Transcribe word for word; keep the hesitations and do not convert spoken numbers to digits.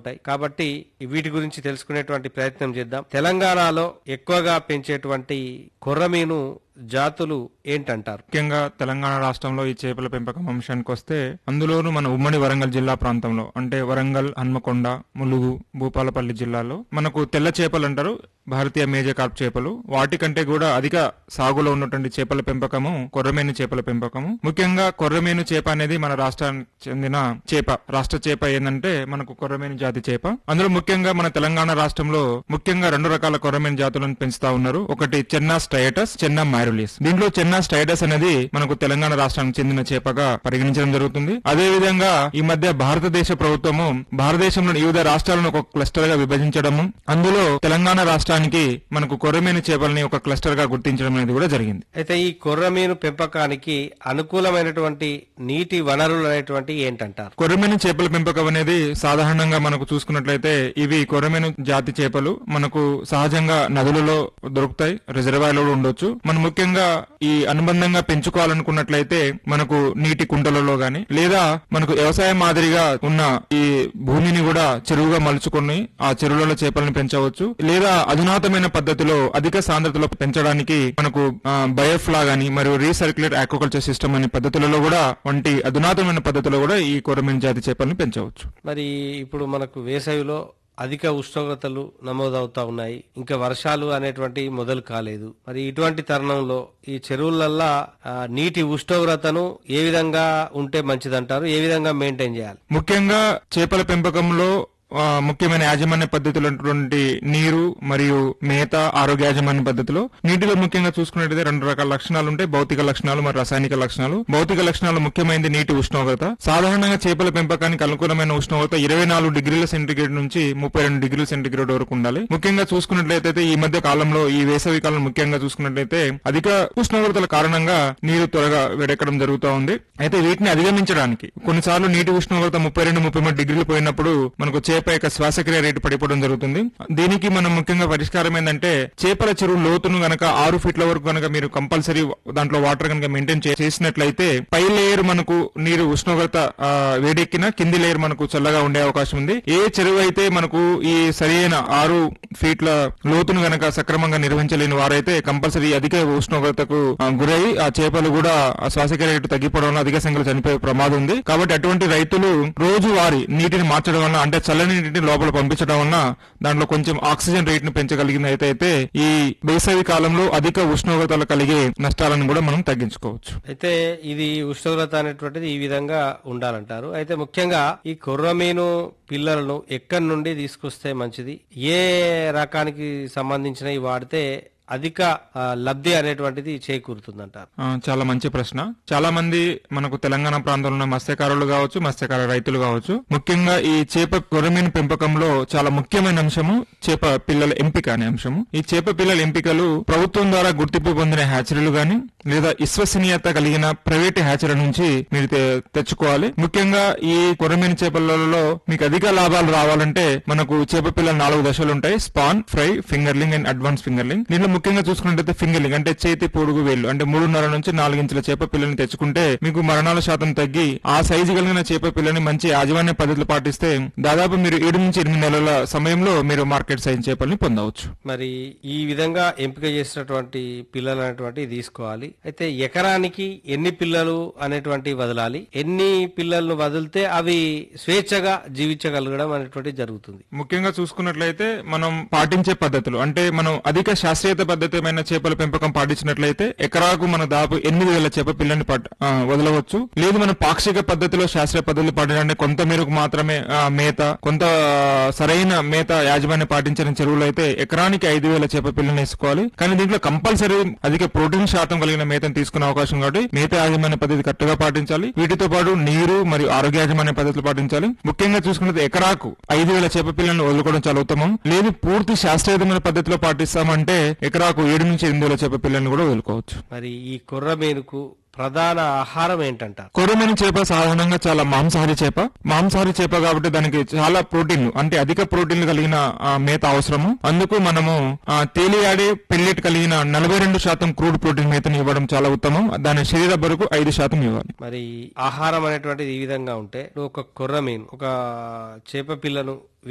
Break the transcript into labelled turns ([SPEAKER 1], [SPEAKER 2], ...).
[SPEAKER 1] ఉంటాయి. కాబట్టి వీటి గురించి తెలుసుకునేటువంటి ప్రయత్నం చేద్దాం. తెలంగాణలో ఎక్కువగా పెంచేటువంటి కొర్రమీను జాతులు ఏంటంటారు?
[SPEAKER 2] ముఖ్యంగా తెలంగాణ రాష్ట్రంలో ఈ చేపల పెంపకం అంశానికి వస్తే అందులోనూ మన ఉమ్మడి వరంగల్ జిల్లా ప్రాంతంలో అంటే వరంగల్, హన్మకొండ, ములుగు, భూపాలపల్లి జిల్లాలో మనకు తెల్ల చేపలు అంటారు, భారతీయ మేజర్ కార్ప్ చేపలు. వాటికంటే కూడా అధిక సాగులో ఉన్నటువంటి చేపల పెంపకము కొర్రమీను చేపల పెంపకము. ముఖ్యంగా కొర్రమీను చేప అనేది మన రాష్ట్రానికి చెందిన చేప. రాష్ట్ర చేప ఏంటంటే మనకు కొర్రమీను జాతి చేప. అందులో ముఖ్యంగా మన తెలంగాణ రాష్ట్రంలో ముఖ్యంగా రెండు రకాల కొర్రమీను జాతులను పెంచుతా ఉన్నారు. ఒకటి చెన్నా స్ట్రయటస్, చెన్నా మైరులిస్. దీంట్లో చెన్నా స్ట్రయటస్ అనేది మనకు తెలంగాణ రాష్ట్రానికి చెందిన చేపగా పరిగణించడం జరుగుతుంది. అదే విధంగా ఈ మధ్య భారతదేశ ప్రభుత్వము భారతదేశంలోని వివిధ రాష్ట్రాలను ఒక క్లస్టర్ గా విభజించడము, అందులో తెలంగాణ రాష్ట్రానికి మనకు కొర్రమీను చేపల్ని ఒక క్లస్టర్ గా గుర్తించడం అనేది కూడా జరిగింది.
[SPEAKER 1] అయితే ఈ కొర్రమీను పెంపకానికి అనుకూలమైనటువంటి నీటి వనరులు అనేటువంటి ఏంటంటారు?
[SPEAKER 2] కొర్రమీను చేపల పెంపకం అనేది సాధారణంగా మనకు చూసుకున్నట్లయితే ఇవి కొర్రమీను జాతి చేపలు మనకు సహజంగా నదులలో దొరుకుతాయి, రిజర్వాయర్లో ఉండొచ్చు. మనం ముఖ్యంగా ఈ అనుబంధంగా పెంచుకోవాలనుకున్నట్లయితే మనకు నీటి కుంటలలో గాని లేదా మనకు వ్యవసాయం మాదిరిగా ఉన్న ఈ భూమిని కూడా చెరువుగా మలుచుకొని ఆ చెరువులలో చేపలను పెంచవచ్చు. లేదా అధునాతమైన పద్ధతిలో అధిక సాంద్రతలో పెంచడానికి మనకు బయోఫ్లా గాని మరియు రీసర్క్యులేట్ ఆక్వాకల్చర్ సిస్టమ్ అనే పద్ధతులలో కూడా వంటి అధునాతమైన పద్ధతిలో కూడా ఈ కొర్రమీను జాతి చేపలను పెంచవచ్చు.
[SPEAKER 1] మరి ఇప్పుడు మనకు వేసవిలో అధిక ఉష్ణోగ్రతలు నమోదవుతా ఉన్నాయి, ఇంకా వర్షాలు అనేటువంటి మొదలు కాలేదు. మరి ఇటువంటి తరుణంలో ఈ చెరువులల్లా నీటి ఉష్ణోగ్రతను ఏ విధంగా ఉంటే మంచిదంటారు? ఏ విధంగా మెయింటైన్ చేయాలి?
[SPEAKER 2] ముఖ్యంగా చేపల పెంపకంలో ముఖ్యమైన యాజమాన్య పద్ధతులు నీరు మరియు మేత, ఆరోగ్య యాజమాన్య పద్ధతిలో నీటిలో ముఖ్యంగా చూసుకున్నట్లయితే రెండు రకాల లక్షణాలు ఉంటాయి, భౌతిక లక్షణాలు మరియు రాసాయనిక లక్షణాలు. భౌతిక లక్షణాలు ముఖ్యమైనది నీటి ఉష్ణోగ్రత. సాధారణంగా చేపల పెంపకానికి అనుకూలమైన ఉష్ణోగ్రత ఇరవై నాలుగు డిగ్రీల సెంటీగ్రేడ్ నుంచి ముప్పై రెండు డిగ్రీల సెంటీగ్రేడ్ వరకు ఉండాలి. ముఖ్యంగా చూసుకున్నట్లయితే ఈ మధ్య కాలంలో ఈ వేసవి కాలం ముఖ్యంగా చూసుకున్నట్లయితే అధిక ఉష్ణోగ్రతల కారణంగా నీరు త్వరగా వేడెక్కడం జరుగుతూ ఉంది. అయితే వీటిని అధిగమించడానికి కొన్నిసార్లు నీటి ఉష్ణోగ్రత ముప్పై రెండు ముప్పై మూడు డిగ్రీలు పోయినప్పుడు మనకు చేప యొక్క శ్వాసక్రియ రేటు పడిపోవడం జరుగుతుంది. దీనికి మనం ముఖ్యంగా పరిష్కారం ఏంటంటే చేపల చెరువు లోతును గనక ఆరు ఫీట్ల వరకు గనక మీరు కంపల్సరీ దాంట్లో వాటర్ కనుక మెయింటైన్ చేసినట్లయితే పై లేయర్ మనకు నీరు ఉష్ణోగ్రత వేడెక్కిన కింది లేయర్ మనకు చల్లగా ఉండే అవకాశం ఉంది. ఏ చెరువు అయితే మనకు ఈ సరైన ఆరు ఫీట్ల లోతును గనక సక్రమంగా నిర్వహించలేని వారైతే కంపల్సరీ అధిక ఉష్ణోగ్రతకు గురై ఆ చేపలు కూడా శ్వాసక్రియ రేటు తగ్గిపోవడం వల్ల అధిక సంఖ్యలో చనిపోయే ప్రమాదం ఉంది. కాబట్టి అటువంటి రైతులు రోజు వారి నీటిని మార్చడం వల్ల అంటే చల్లని నీటిని లోపల పంపించడం వల్ల దాంట్లో కొంచెం ఆక్సిజన్ రేట్ ను పెంచగలిగింది అయితే ఈ వేసవి కాలంలో అధిక ఉష్ణోగ్రతలు కలిగే నష్టాలను కూడా మనం తగ్గించుకోవచ్చు.
[SPEAKER 1] అయితే ఇది ఉష్ణోగ్రత అనేటువంటిది ఈ విధంగా ఉండాలంటారు. అయితే ముఖ్యంగా ఈ కొర్రమీను పిల్లలను ఎక్కడి నుండి తీసుకొస్తే మంచిది? ఏ రకానికి సంబంధించినవి వాడితే అధిక లబ్ధి అనేటువంటిది చేకూరుతుందంటారు?
[SPEAKER 2] చాలా మంచి ప్రశ్న. చాలా మంది మనకు తెలంగాణ ప్రాంతంలో ఉన్న మత్స్యకారులు కావచ్చు, మత్స్యకార రైతులు కావచ్చు, ముఖ్యంగా ఈ చేప కొర్రమీను పెంపకంలో చాలా ముఖ్యమైన అంశము చేప పిల్లల ఎంపిక అనే అంశము. ఈ చేప పిల్లల ఎంపికలు ప్రభుత్వం ద్వారా గుర్తింపు పొందిన హ్యాచరీలు గాని లేదా విశ్వసనీయత కలిగిన ప్రైవేట్ హ్యాచరీ నుంచి మీరు తెచ్చుకోవాలి. ముఖ్యంగా ఈ కొర్రమీను చేపలలో మీకు అధిక లాభాలు రావాలంటే మనకు చేప పిల్లలు నాలుగు దశలు ఉంటాయి: span, fry, fingerling and advance fingerling. దీనిలో ముఖ్యంగా చూసుకున్నట్లయితే ఫింగర్లింగ్ అంటే చేతి పొడుగు వేలు అంటే మూడున్నర నుంచి నాలుగించుల చేప పిల్లని తెచ్చుకుంటే మీకు మరణాల శాతం తగ్గి ఆ సైజు కలిగిన చేప పిల్లని మంచి యాజమాన్య పద్ధతులు పాటిస్తే దాదాపు మీరు ఏడు నుంచి ఎనిమిది నెలల సమయంలో మీరు మార్కెట్ సైజ్ చేపల్ని పొందవచ్చు.
[SPEAKER 1] మరి ఈ విధంగా ఎంపిక చేసినటువంటి పిల్లలు అనేటువంటి తీసుకోవాలి. అయితే ఎకరానికి ఎన్ని పిల్లలు అనేటువంటి వదలాలి? ఎన్ని పిల్లలను వదిలితే అవి స్వేచ్ఛగా జీవించగలగడం అనేటువంటి జరుగుతుంది?
[SPEAKER 2] ముఖ్యంగా చూసుకున్నట్లయితే మనం పాటించే పద్ధతులు అంటే మనం అధిక శాస్త్రీయత పద్ధతిమైన చేపల పెంపకం పాటించినట్లయితే ఎకరాకు మన దాదాపు ఎనిమిది వేల చేప పిల్లని వదలవచ్చు. లేదు మనం పాక్షిక పద్ధతిలో శాస్త్రీయ పద్ధతులు పాటించడానికి కొంత మేరకు మాత్రమే మేత, కొంత సరైన మేత యాజమాన్యం పాటించిన చెరువులు అయితే ఎకరానికి ఐదు వేల చేప పిల్లని వేసుకోవాలి. కానీ దీంట్లో కంపల్సరీ అధిక ప్రోటీన్ శాతం కలిగిన మేతను తీసుకునే అవకాశం కాబట్టి మేత యాజమాన్య పద్ధతి కరెక్ట్ గా పాటించాలి. వీటితో పాటు నీరు మరియు ఆరోగ్య యాజమాన్య పద్ధతులు పాటించాలి. ముఖ్యంగా చూసుకున్నది ఎకరాకు ఐదు వేల చేప పిల్లలను వదులుకోవడం చాలా ఉత్తమం. లేదు పూర్తి శాస్త్రీయమైన పద్ధతిలో పాటిస్తామంటే ఎకరాకు ఏడు నుంచి ఎనిమిది వేల చేప పిల్లలను కూడా వదులుకోవచ్చు.
[SPEAKER 1] మరి ఈ కొర్రమీనుకు ప్రధాన ఆహారం ఏంటంటారు?
[SPEAKER 2] కొర్రమీను చేప సాధారణంగా చాలా మాంసాహారి చేప. మాంసాహారి చేప కాబట్టి దానికి చాలా ప్రోటీన్లు అంటే అధిక ప్రోటీన్లు కలిగిన మేత అవసరము. అందుకు మనము తేలియాడే పెల్లెట్ కలిగిన నలభై రెండు శాతం క్రూడ్ ప్రోటీన్ మేతను ఇవ్వడం చాలా ఉత్తమం. దాని శరీర బరువుకు ఐదు శాతం ఇవ్వాలి.
[SPEAKER 1] మరి ఆహారం అనేటువంటిది ఈ విధంగా ఉంటే ఒక కొర్రమీను ఒక చేప పిల్లను